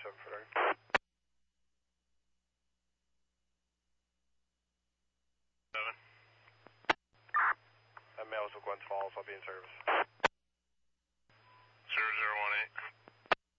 37 for target. That mail is with Glens Falls. I'll be in service.